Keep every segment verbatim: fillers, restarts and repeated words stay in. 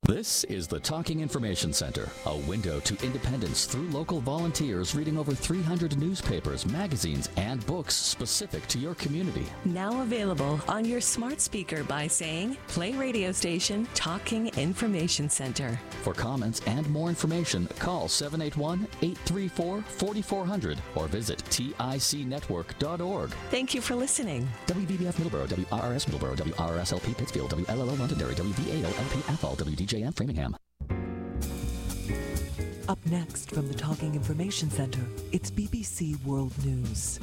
This is the Talking Information Center, a window to independence through local volunteers reading over three hundred newspapers, magazines, and books specific to your community. Now available on your smart speaker by saying, play radio station Talking Information Center. For comments and more information, call seven eight one, eight three four, four four zero zero or visit tic network dot org. Thank you for listening. W V B F Middleborough, W R R S Middleborough, W R R S L P Pittsfield, W L L O Londonderry, W V A L L P Athol, W D J M Framingham. Up next from the Talking Information Center, it's B B C World News.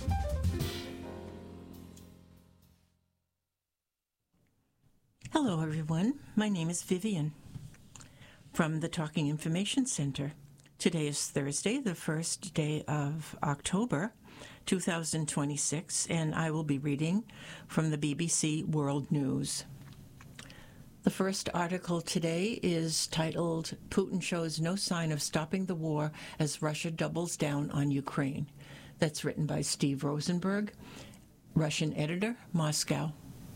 Hello, everyone. My name is Vivian from the Talking Information Center. Today is Thursday, the first day of October, two thousand twenty-six, and I will be reading from the B B C World News. The first article today is titled, Putin Shows No Sign of Stopping the War as Russia Doubles Down on Ukraine. That's written by Steve Rosenberg, Russian editor, Moscow.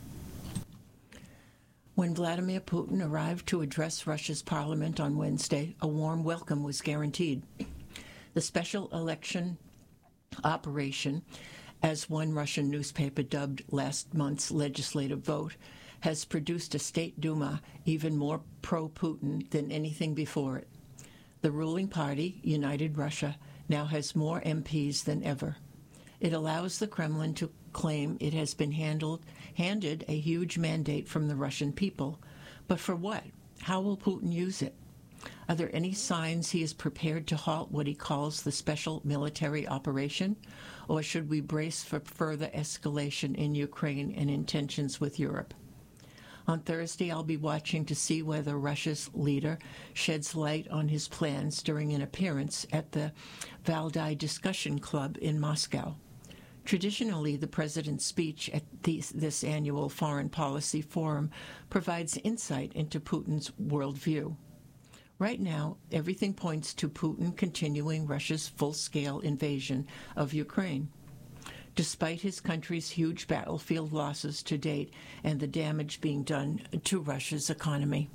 When Vladimir Putin arrived to address Russia's parliament on Wednesday, a warm welcome was guaranteed. The special election operation, as one Russian newspaper dubbed last month's legislative vote, has produced a state Duma even more pro-Putin than anything before it. The ruling party, United Russia, now has more M Ps than ever. It allows the Kremlin to claim it has been handled, handed a huge mandate from the Russian people. But for what? How will Putin use it? Are there any signs he is prepared to halt what he calls the special military operation? Or should we brace for further escalation in Ukraine and in tensions with Europe? On Thursday, I'll be watching to see whether Russia's leader sheds light on his plans during an appearance at the Valdai Discussion Club in Moscow. Traditionally, the president's speech at these, this annual foreign policy forum provides insight into Putin's worldview. Right now, everything points to Putin continuing Russia's full-scale invasion of Ukraine, despite his country's huge battlefield losses to date and the damage being done to Russia's economy.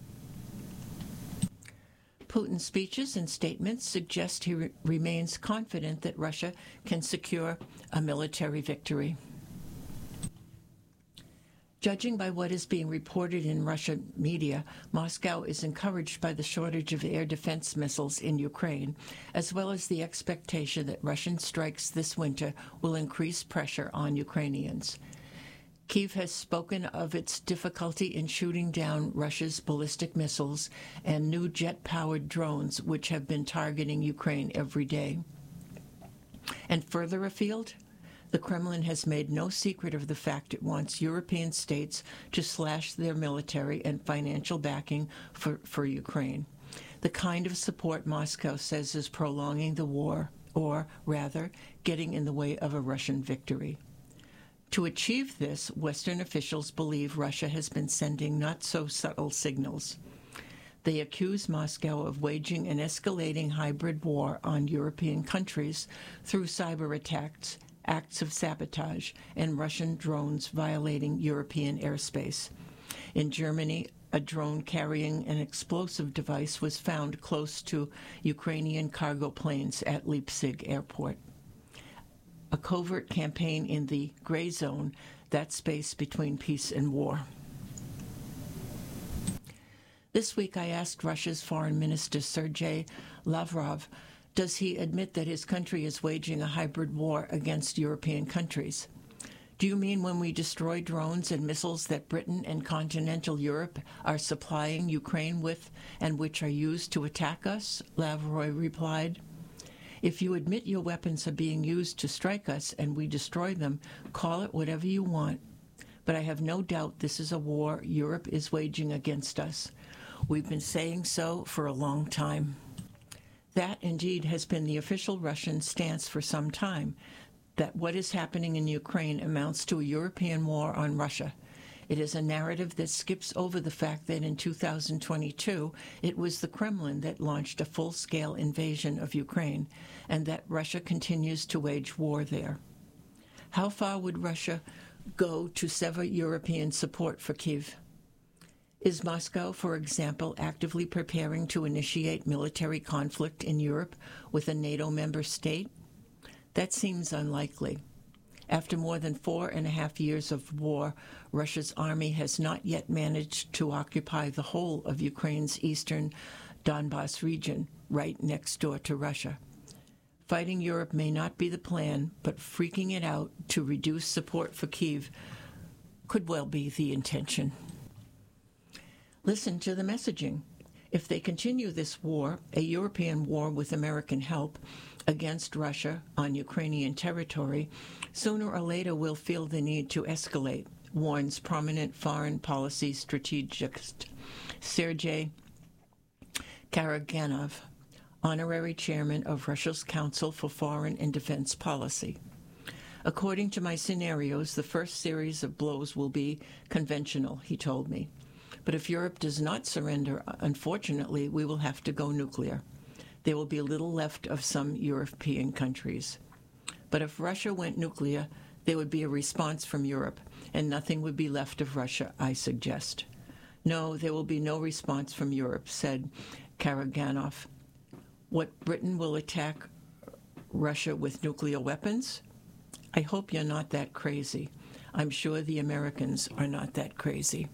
Putin's speeches and statements suggest he re- remains confident that Russia can secure a military victory. Judging by what is being reported in Russian media, Moscow is encouraged by the shortage of air defense missiles in Ukraine, as well as the expectation that Russian strikes this winter will increase pressure on Ukrainians. Kyiv has spoken of its difficulty in shooting down Russia's ballistic missiles and new jet-powered drones, which have been targeting Ukraine every day. And further afield, the Kremlin has made no secret of the fact it wants European states to slash their military and financial backing for, for Ukraine, the kind of support Moscow says is prolonging the war, or rather, getting in the way of a Russian victory. To achieve this, Western officials believe Russia has been sending not-so-subtle signals. They accuse Moscow of waging an escalating hybrid war on European countries through cyber attacks, acts of sabotage, and Russian drones violating European airspace. In Germany, a drone carrying an explosive device was found close to Ukrainian cargo planes at Leipzig airport. A covert campaign in the gray zone, that space between peace and war. This week I asked Russia's Foreign Minister Sergei Lavrov, does he admit that his country is waging a hybrid war against European countries? Do you mean when we destroy drones and missiles that Britain and continental Europe are supplying Ukraine with and which are used to attack us? Lavrov replied. If you admit your weapons are being used to strike us and we destroy them, call it whatever you want. But I have no doubt this is a war Europe is waging against us. We've been saying so for a long time. That, indeed, has been the official Russian stance for some time, that what is happening in Ukraine amounts to a European war on Russia. It is a narrative that skips over the fact that in two thousand twenty-two, it was the Kremlin that launched a full-scale invasion of Ukraine, and that Russia continues to wage war there. How far would Russia go to sever European support for Kyiv? Is Moscow, for example, actively preparing to initiate military conflict in Europe with a NATO member state? That seems unlikely. After more than four and a half years of war, Russia's army has not yet managed to occupy the whole of Ukraine's eastern Donbas region, right next door to Russia. Fighting Europe may not be the plan, but freaking it out to reduce support for Kyiv could well be the intention. Listen to the messaging. If they continue this war, a European war with American help, against Russia on Ukrainian territory, sooner or later we'll feel the need to escalate, warns prominent foreign policy strategist Sergei Karaganov, honorary chairman of Russia's Council for Foreign and Defense Policy. According to my scenarios, the first series of blows will be conventional, he told me. But if Europe does not surrender, unfortunately, we will have to go nuclear. There will be little left of some European countries. But if Russia went nuclear, there would be a response from Europe, and nothing would be left of Russia, I suggest. No, there will be no response from Europe, said Karaganov. What, Britain will attack Russia with nuclear weapons? I hope you're not that crazy. I'm sure the Americans are not that crazy.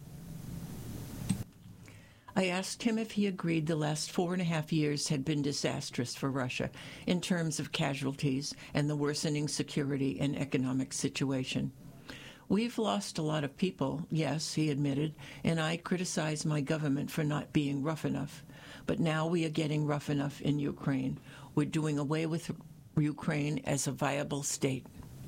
I asked him if he agreed the last four and a half years had been disastrous for Russia in terms of casualties and the worsening security and economic situation. We've lost a lot of people, yes, he admitted, and I criticize my government for not being rough enough. But now we are getting rough enough in Ukraine. We're doing away with Ukraine as a viable state.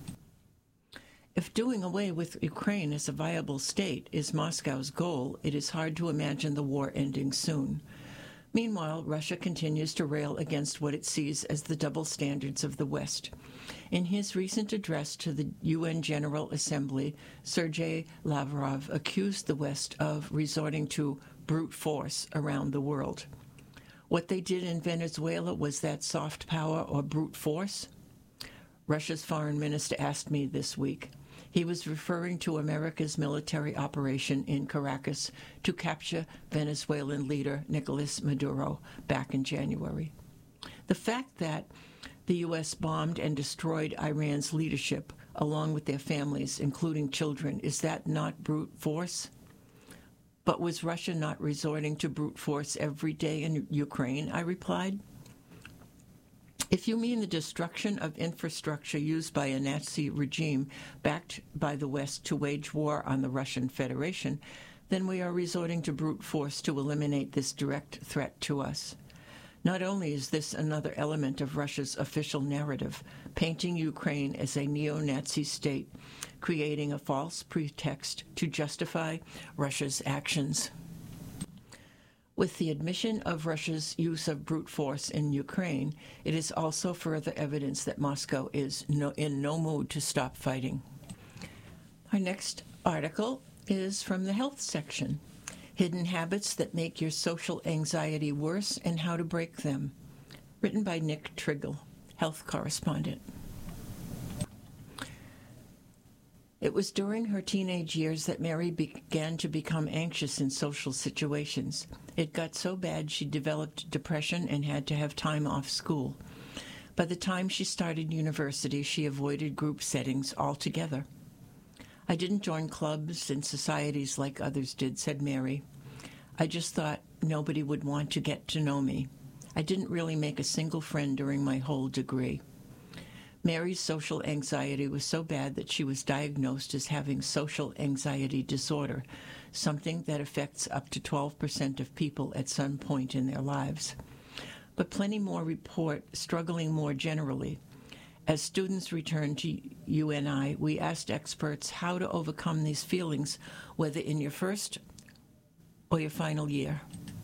If doing away with Ukraine as a viable state is Moscow's goal, it is hard to imagine the war ending soon. Meanwhile, Russia continues to rail against what it sees as the double standards of the West. In his recent address to the U N General Assembly, Sergei Lavrov accused the West of resorting to brute force around the world. What they did in Venezuela, was that soft power or brute force? Russia's foreign minister asked me this week. He was referring to America's military operation in Caracas to capture Venezuelan leader Nicolas Maduro back in January. The fact that the U S bombed and destroyed Iran's leadership, along with their families, including children, is that not brute force? But was Russia not resorting to brute force every day in Ukraine? I replied. If you mean the destruction of infrastructure used by a Nazi regime backed by the West to wage war on the Russian Federation, then we are resorting to brute force to eliminate this direct threat to us. Not only is this another element of Russia's official narrative, painting Ukraine as a neo-Nazi state, creating a false pretext to justify Russia's actions. With the admission of Russia's use of brute force in Ukraine, it is also further evidence that Moscow is no, in no mood to stop fighting. Our next article is from the health section, Hidden Habits That Make Your Social Anxiety Worse and How to Break Them, written by Nick Triggle, health correspondent. It was during her teenage years that Mary began to become anxious in social situations. It got so bad she developed depression and had to have time off school. By the time she started university, she avoided group settings altogether. I didn't join clubs and societies like others did, said Mary. I just thought nobody would want to get to know me. I didn't really make a single friend during my whole degree. Mary's social anxiety was so bad that she was diagnosed as having social anxiety disorder, something that affects up to twelve percent of people at some point in their lives. But plenty more report struggling more generally. As students returned to U N I, we asked experts how to overcome these feelings, whether in your first or your final year.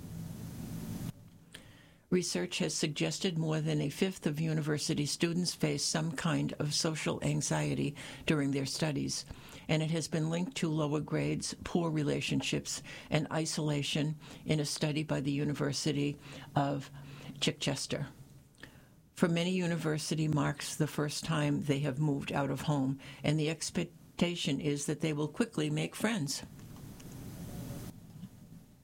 Research has suggested more than a fifth of university students face some kind of social anxiety during their studies, and it has been linked to lower grades, poor relationships, and isolation in a study by the University of Chichester. For many, university marks the first time they have moved out of home, and the expectation is that they will quickly make friends.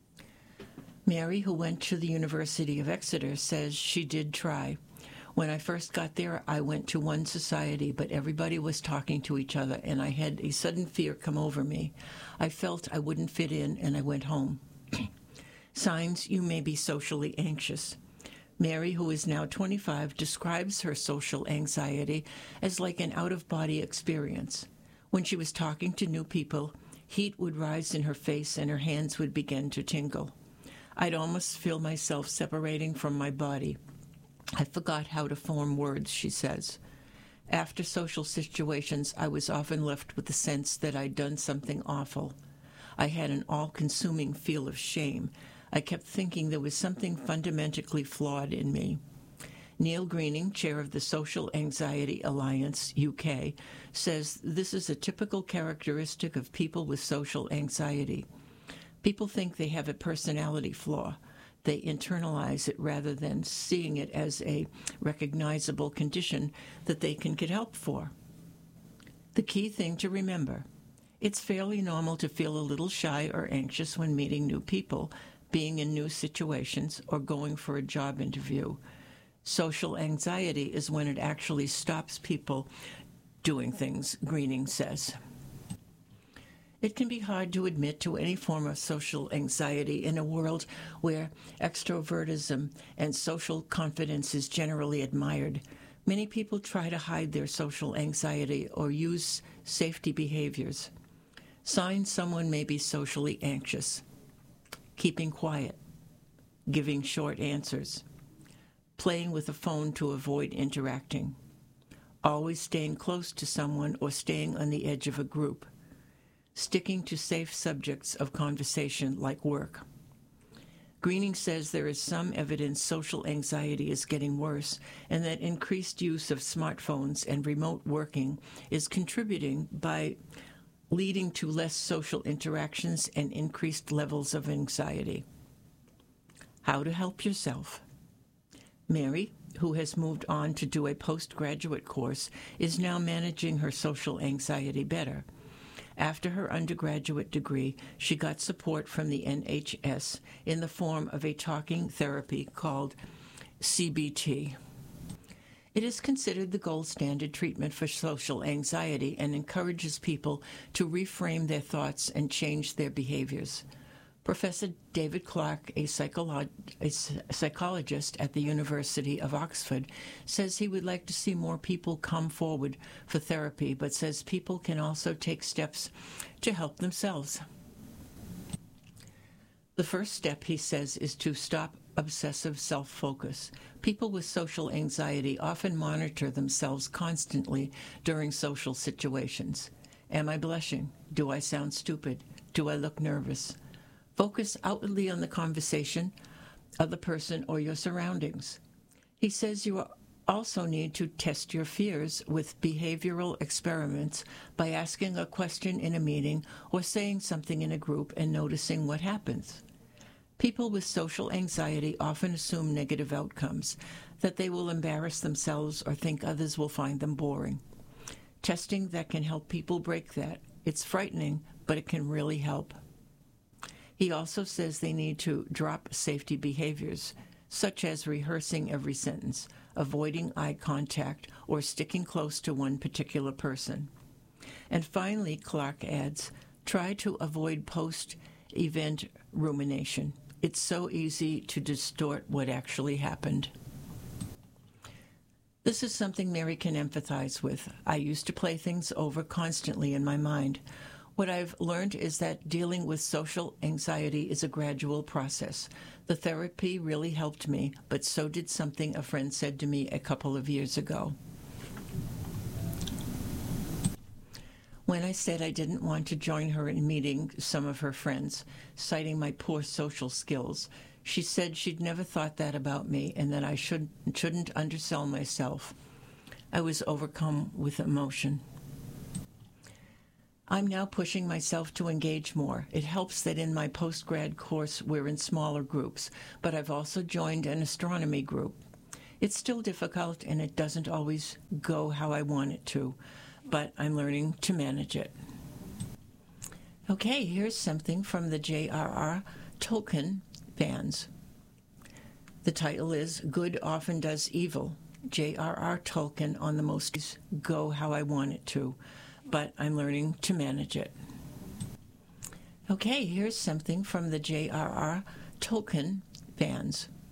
Mary, who went to the University of Exeter, says she did try. When I first got there, I went to one society, but everybody was talking to each other, and I had a sudden fear come over me. I felt I wouldn't fit in, and I went home. Signs you may be socially anxious. Mary, who is now twenty-five, describes her social anxiety as like an out-of-body experience. When she was talking to new people, heat would rise in her face and her hands would begin to tingle. I'd almost feel myself separating from my body. I forgot how to form words, she says. After social situations, I was often left with the sense that I'd done something awful. I had an all-consuming feel of shame. I kept thinking there was something fundamentally flawed in me. Neil Greening, chair of the Social Anxiety Alliance, U K, says this is a typical characteristic of people with social anxiety. People think they have a personality flaw. They internalize it rather than seeing it as a recognizable condition that they can get help for. The key thing to remember, it's fairly normal to feel a little shy or anxious when meeting new people, being in new situations, or going for a job interview. Social anxiety is when it actually stops people doing things, Greening says. It can be hard to admit to any form of social anxiety in a world where extrovertism and social confidence is generally admired. Many people try to hide their social anxiety or use safety behaviors. Signs someone may be socially anxious: keeping quiet, giving short answers, playing with a phone to avoid interacting, always staying close to someone or staying on the edge of a group, sticking to safe subjects of conversation like work. Greening says there is some evidence social anxiety is getting worse and that increased use of smartphones and remote working is contributing by leading to less social interactions and increased levels of anxiety. How to help yourself. Mary, who has moved on to do a postgraduate course, is now managing her social anxiety better. After her undergraduate degree, she got support from the N H S in the form of a talking therapy called C B T. It is considered the gold standard treatment for social anxiety and encourages people to reframe their thoughts and change their behaviors. Professor David Clark, a, psycholo- a psychologist at the University of Oxford, says he would like to see more people come forward for therapy, but says people can also take steps to help themselves. The first step, he says, is to stop obsessive self-focus. People with social anxiety often monitor themselves constantly during social situations. Am I blushing? Do I sound stupid? Do I look nervous? Focus outwardly on the conversation of the person or your surroundings. He says you also need to test your fears with behavioral experiments by asking a question in a meeting or saying something in a group and noticing what happens. People with social anxiety often assume negative outcomes, that they will embarrass themselves or think others will find them boring. Testing that can help people break that. It's frightening, but it can really help. He also says they need to drop safety behaviors, such as rehearsing every sentence, avoiding eye contact, or sticking close to one particular person. And finally, Clark adds, try to avoid post-event rumination. It's so easy to distort what actually happened. This is something Mary can empathize with. I used to play things over constantly in my mind. What I've learned is that dealing with social anxiety is a gradual process. The therapy really helped me, but so did something a friend said to me a couple of years ago. When I said I didn't want to join her in meeting some of her friends, citing my poor social skills, she said she'd never thought that about me and that I should, shouldn't undersell myself. I was overcome with emotion. I'm now pushing myself to engage more. It helps that in my postgrad course we're in smaller groups, but I've also joined an astronomy group. It's still difficult and it doesn't always go how I want it to, but I'm learning to manage it. Okay, here's something from the J R R Tolkien fans. The title is Good Often Does Evil. J R R. Tolkien on the most go how I want it to, but I'm learning to manage it. Okay, here's something from the J R R. Tolkien fans.